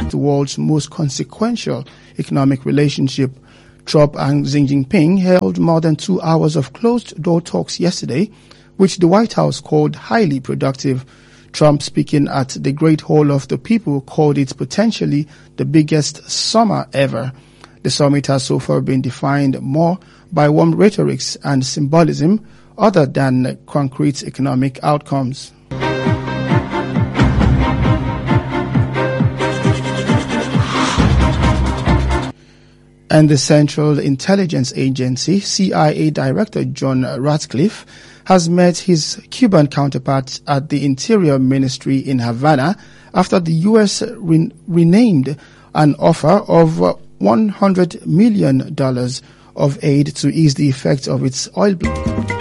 the world's most consequential economic relationship. Trump and Xi Jinping held more than 2 hours of closed-door talks yesterday, which the White House called highly productive. Trump, speaking at the Great Hall of the People, called it potentially the biggest summer ever. The summit has so far been defined more by warm rhetorics and symbolism other than concrete economic outcomes. And the Central Intelligence Agency, CIA Director John Ratcliffe, has met his Cuban counterpart at the Interior Ministry in Havana after the U.S. renamed an offer of $100 million of aid to ease the effects of its oil blockade.